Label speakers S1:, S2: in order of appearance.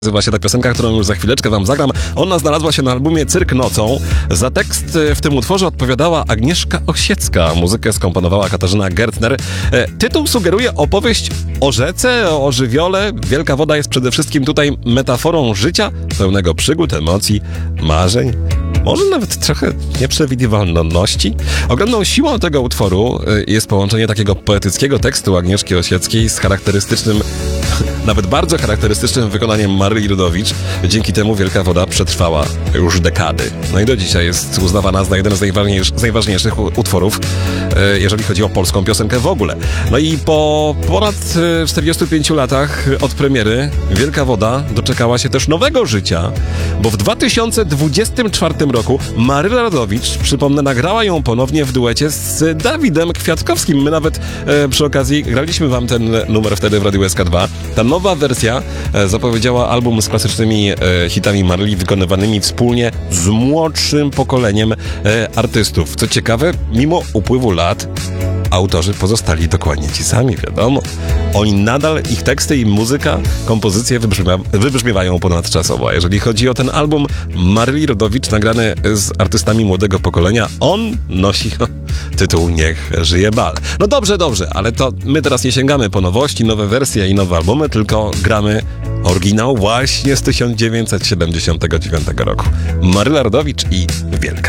S1: Nazywa się ta piosenka, którą już za chwileczkę wam zagram. Ona znalazła się na albumie Cyrk nocą. Za tekst w tym utworze odpowiadała Agnieszka Osiecka. Muzykę skomponowała Katarzyna Gertner. Tytuł sugeruje opowieść o rzece, o żywiole. Wielka woda jest przede wszystkim tutaj metaforą życia, pełnego przygód, emocji, marzeń. Może nawet trochę nieprzewidywalności. Ogromną siłą tego utworu jest połączenie takiego poetyckiego tekstu Agnieszki Osieckiej z charakterystycznym, nawet bardzo charakterystycznym wykonaniem Maryi Rodowicz. Dzięki temu Wielka Woda przetrwała już dekady. No i do dzisiaj jest uznawana za jeden z najważniejszych utworów, jeżeli chodzi o polską piosenkę w ogóle. No i po ponad 45 latach od premiery Wielka Woda doczekała się też nowego życia, bo w 2024 roku Maryla Rodowicz, przypomnę, nagrała ją ponownie w duecie z Dawidem Kwiatkowskim. My nawet przy okazji graliśmy wam ten numer wtedy w Radiu SK2. Ta nowa wersja zapowiedziała album z klasycznymi hitami Maryli wykonywanymi wspólnie z młodszym pokoleniem artystów. Co ciekawe, mimo upływu lat autorzy pozostali dokładnie ci sami, wiadomo. Oni nadal, ich teksty i muzyka, kompozycje wybrzmiewają ponadczasowo. A jeżeli chodzi o ten album Maryli Rodowicz nagrany z artystami młodego pokolenia, on nosi tytuł Niech żyje bal. No dobrze, ale to my teraz nie sięgamy po nowości, nowe wersje i nowe albumy, tylko gramy oryginał właśnie z 1979 roku. Maryla Rodowicz i Wielka